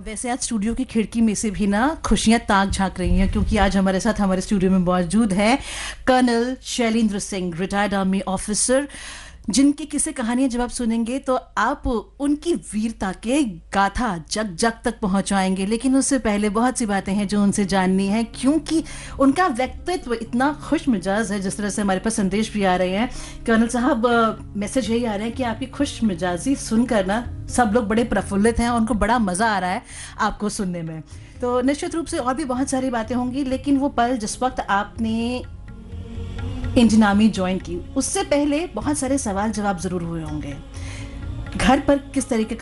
वैसे आज स्टूडियो की खिड़की में से भी ना खुशियां ताक झांक रही हैं क्योंकि आज हमारे साथ हमारे स्टूडियो में मौजूद है colonel Shailendra Singh, retired army officer, जिनकी किस्से कहानियां जब आप सुनेंगे तो आप उनकी वीरता के गाथा जग जग तक पहुंचाएंगे। लेकिन उससे पहले बहुत सी बातें हैं जो उनसे जाननी है क्योंकि उनका व्यक्तित्व इतना खुश मिजाज है। जिस तरह से हमारे पास संदेश भी आ रहे हैं कर्नल साहब, मैसेज यही आ रहे हैं कि आपकी खुश मिजाजी सुनकर ना सब लोग बड़े प्रफुल्लित हैं और उनको बड़ा मजा आ रहा है आपको सुनने में। तो निश्चित रूप से और भी बहुत सारी बातें होंगी, लेकिन वो पल जिस वक्त आपने इंडियन आर्मी ज्वाइन की उससे पहले बहुत सारे सवाल जवाब जरूर हुए होंगे। घर पर किस तरीके का